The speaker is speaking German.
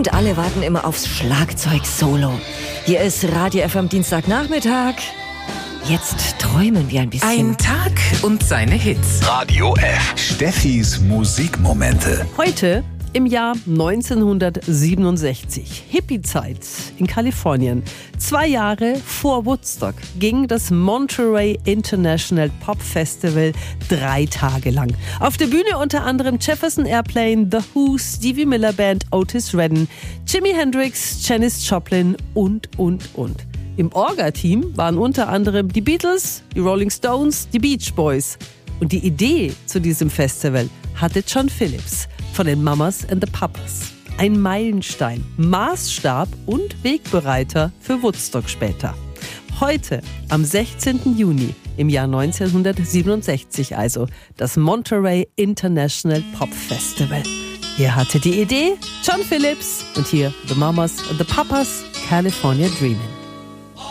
Und alle warten immer aufs Schlagzeug-Solo. Hier ist Radio FM Dienstagnachmittag. Jetzt träumen wir ein bisschen. Ein Tag und seine Hits. Radio F. Steffis Musikmomente. Heute im Jahr 1967, Hippie-Zeit in Kalifornien. 2 Jahre vor Woodstock ging das Monterey International Pop Festival 3 Tage lang. Auf der Bühne unter anderem Jefferson Airplane, The Who, Stevie Miller Band, Otis Redding, Jimi Hendrix, Janis Joplin und. Im Orga-Team waren unter anderem die Beatles, die Rolling Stones, die Beach Boys. Und die Idee zu diesem Festival hatte John Phillips von den Mamas and the Papas. Ein Meilenstein, Maßstab und Wegbereiter für Woodstock später. Heute, am 16. Juni im Jahr 1967 also, das Monterey International Pop Festival. Hier hatte die Idee John Phillips und hier The Mamas and the Papas, California Dreamin'.